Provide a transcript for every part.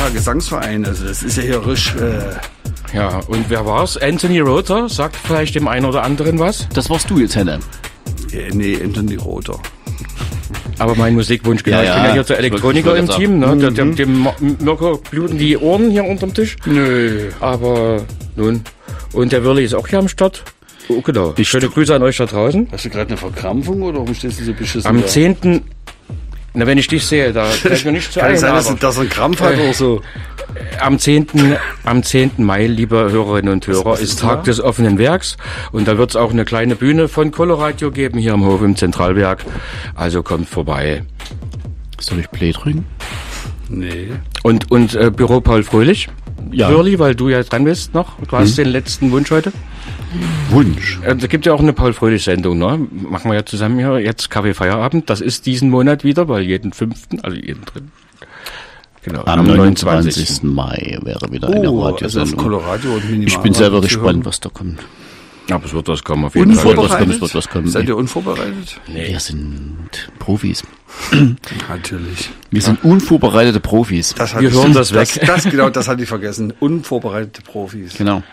wunderbarer Gesangsverein. Also das ist ja hier richtig... Ja, und wer war's? Anthony Rother, sagt vielleicht dem einen oder anderen was. Das warst du jetzt, Henne. Nee, Anthony Rother. Aber mein Musikwunsch, genau. Ja, ich bin ja hier der Elektroniker im Team. Ne? Dem Mirko bluten die Ohren hier unterm Tisch. Nö. Aber nun. Und der Wirli ist auch hier am Start. Oh, genau. Schöne Grüße an euch da draußen. Hast du gerade eine Verkrampfung oder warum stehst du so beschissen Am da? 10. Na, wenn ich dich sehe, da fällt mir nicht zu Kann ein. sein, Aber dass er einen Krampf hat oder so. am 10. Mai, liebe Hörerinnen und Hörer, ist Tag des offenen Werks. Und da wird es auch eine kleine Bühne von Coloradio geben, hier am Hof im Zentralwerk. Also kommt vorbei. Soll ich Play drücken? Nee. Und Büro Paul Fröhlich? Ja. Wirli, weil du ja dran bist noch. Du hast den letzten Wunsch heute. Wunsch. Da gibt ja auch eine Paul Fröhlich-Sendung, ne? Machen wir ja zusammen hier jetzt Kaffee Feierabend. Das ist diesen Monat wieder, weil jeden 5., also jeden 3. Genau, Am 29. Mai wäre wieder eine Also auf Radiosendung. Colorado und Minimal. Ich bin selber gespannt, was da kommt. Aber es wird was kommen, auf jeden Fall. Unvorbereitet? Es wird was kommen. Seid ihr unvorbereitet? Wir sind Profis. Natürlich. Wir sind unvorbereitete Profis. Das Wir hören das weg. Das hatte ich vergessen. Unvorbereitete Profis. Genau.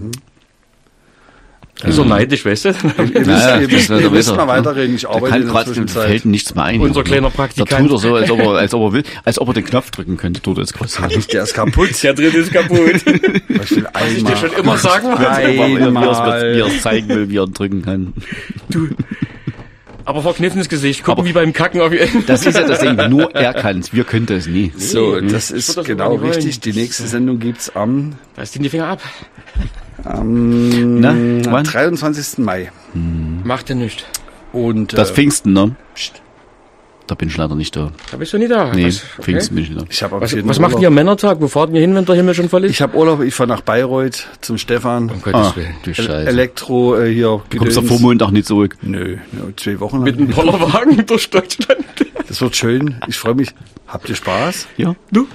Ist so neidisch, weißt du? Ihr müsst mal weiterreden. Ich Da arbeite kann in der gerade im Zwischenzeit. Feld nichts mehr ein. Unser kleiner Da Praktikant. tut er so, als ob er den Knopf drücken könnte. Tut er jetzt kurz. Der ist kaputt. Der drin ist kaputt. Ich will Ich dir schon immer sagen. Wie er es zeigen will, wie er ihn drücken kann. Aber verkniffenes Gesicht. Gucken wie beim Kacken auf Das ist ja das Ding. Nur er kann's. Wir können das nie. So, das Ich ist würd das genau aber nicht richtig. Die nächste Sendung gibt's am Reißt ihn die Finger ab. Na, wann? 23. Mai. Macht er nicht. Und Das Pfingsten, ne? Da bin ich leider nicht da. Da bist du nicht da. Nee, Was? Pfingsten bin ich nicht da. ich habe Was macht ihr am Männertag? Wo fahrt ihr hin, wenn der Himmel schon voll ist? Ich habe Urlaub. Ich fahre nach Bayreuth zum Stefan. Um Gottes Ah, Willen. du Scheiße. Elektro hier. Du kommst doch vor Montag nicht zurück. Nö, 2 Wochen lang. Mit einem Bollerwagen durch Deutschland. Das wird schön. Ich freue mich. Habt ihr Spaß? Ja. Du?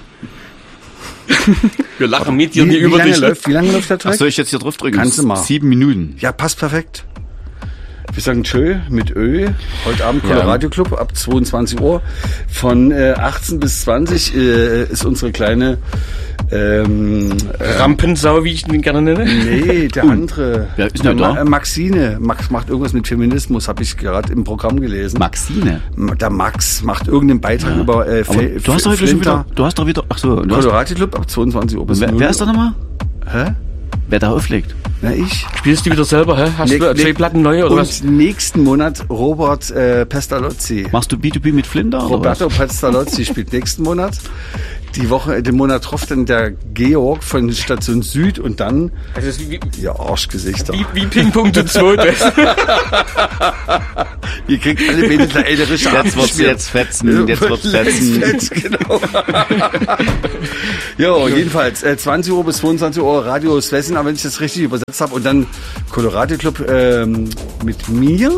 Wir lachen mit dir nie über dich. Wie lange läuft der Track? Ach, soll ich jetzt hier drauf drücken? Kannst du mal. 7 Minuten. Ja, passt perfekt. Wir sagen Tschö mit Ö. Heute Abend Colorado Club ab 22 Uhr. Von 18 bis 20 ist unsere kleine Rampensau, wie ich ihn gerne nenne. Nee, der andere. Wer ist denn da? Maxine. Max macht irgendwas mit Feminismus, habe ich gerade im Programm gelesen. Maxine. Der Max macht irgendeinen Beitrag über Aber du hast doch heute schon wieder. Du hast doch wieder. Ach so. Du hast, Colorado Club ab 22 Uhr bis 0. wer ist da nochmal? Hä? Wer da auflegt? Na, ich. Spielst du wieder selber, hä? Hast du 2 Platten neu oder was? Und nächsten Monat Robert Pestalozzi. Machst du B2B mit Flinter? Roberto Pestalozzi spielt nächsten Monat. Den Monat drauf dann der Georg von Station Süd und dann Also es ist ihr Arschgesichter. wie Ping-Pong zu zweit. Ihr kriegt alle wenigstens eine ältere Jetzt wird's jetzt fetzen. Jetzt wird's fetzen. Fetz, genau. Jo, jedenfalls 20 Uhr bis 22 Uhr Radio Svesina, wenn ich das richtig übersetzt habe. Und dann Colorado Club mit mir.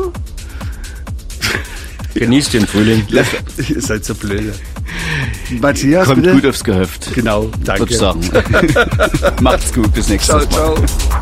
Genießt den Frühling. Ihr seid so blöde. Matthias, Kommt bitte. gut aufs Gehöft. Genau, danke. Würde ich sagen. Macht's gut, bis nächstes Ciao, Mal. ciao.